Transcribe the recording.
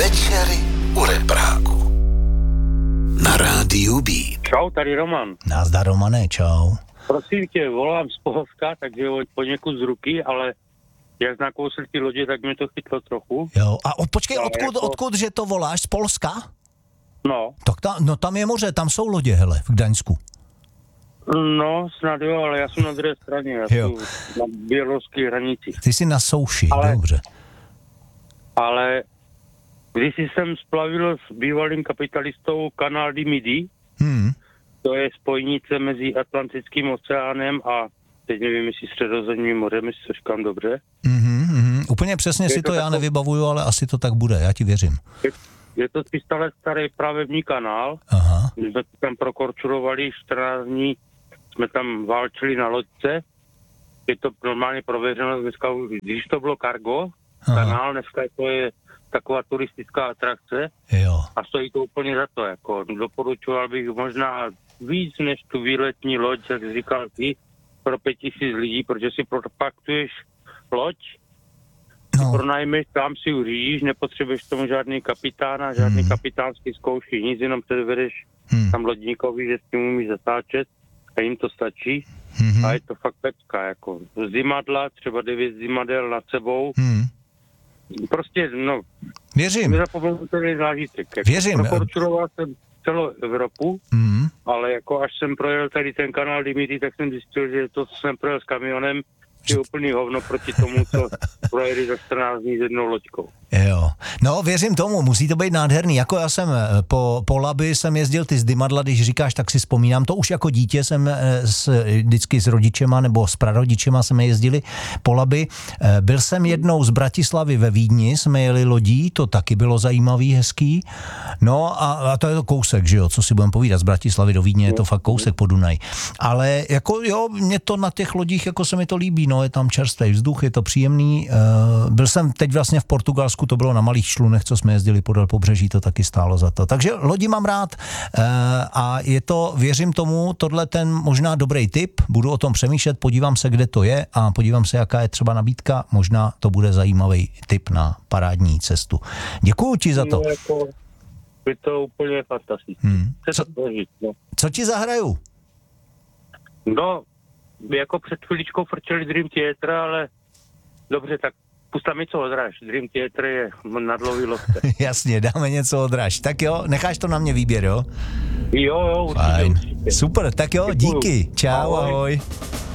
Večery u Repráku. Na rádiu Beat. Čau, tady Roman. Nazdar, Romane, čau. Prosím tě, volám z Polska, takže poněkud z ruky, ale jak nakousil ty lodě, tak mě to chytlo trochu. Jo, a počkej, No, odkud, že to voláš? Z Polska? No. Tak tam je moře, tam jsou lodě, hele, v Gdaňsku. No, snad jo, ale já jsem na druhé straně, já jsem na běloruské hranici. Ty jsi na souši, dobře. Ale když jsem splavil s bývalým kapitalistou Canal du Midi, to je spojnice mezi Atlantickým oceánem a teď nevím, jestli Středozemním mořem, jestli to říkám dobře. Úplně přesně si to já nevybavuju, ale asi to tak bude, já ti věřím. Je to 300 let starý plavební kanál. Aha. My jsme tam prokorčulovali 14 dní, jsme tam válčili na loďce. Je to normálně prověřeno, dneska, když to bylo cargo, kanál, dneska to je taková turistická atrakce. Jo. A stojí to úplně za to, jako doporučoval bych možná víc než tu výletní loď, jak říkal ty, pro 5000 lidí, protože si propaktuješ loď, pronajmeš, tam si uřídíš, nepotřebuješ tomu žádný kapitána, žádný kapitánský zkouší, nic, jenom předvedeš tam lodníkovi, že s tím umíš zatáčet a jim to stačí. A je to fakt pecka, jako zimadla, třeba 9 zimadel nad sebou. Prostě, no, věřím. Nezapomenutelný zážitek. Jako Věřím. Prokorčuloval jsem celou Evropu, ale jako až jsem projel tady ten kanál du Midi, tak jsem zjistil, že to, co jsem projel s kamionem, je úplný hovno proti tomu, co projeli za 14 dní s jednou loďkou. Jo. No, věřím tomu, musí to být nádherný. Jako já jsem po Labi jsem jezdil, ty z Dymadla, když říkáš, tak si vzpomínám. To už jako dítě jsem vždycky s rodičema nebo s prarodičema jsme jezdili po Labi. Byl jsem jednou z Bratislavy ve Vídni, jsme jeli lodí, to taky bylo zajímavý, hezký. No a to je to kousek, že jo, co si budeme povídat, z Bratislavy do Vídně je to fakt kousek po Dunaji. Ale jako jo, mě to na těch lodích, jako se mi to líbí, no, je tam čerstvý vzduch, je to příjemný. Byl jsem teď vlastně v Portugalsku, to bylo na malých člunech, co jsme jezdili podél pobřeží, to taky stálo za to. Takže lodi mám rád a je to, věřím tomu, tohle ten možná dobrý tip, budu o tom přemýšlet, podívám se, kde to je a podívám se, jaká je třeba nabídka, možná to bude zajímavý tip na parádní cestu. Děkuju ti za to. Je to úplně fantastické. Co ti zahraju? No, jako před chviličkou frčeli Dream Theater, ale dobře, tak pustám něco od Rush. Dream Theater je na dlouhý lokte. Jasně, dáme něco od Rush. Tak jo, necháš to na mě výběr, jo? Jo, určitě. Fajn. Určitě. Super, tak jo, Děkuju. díky. Čau, ahoj.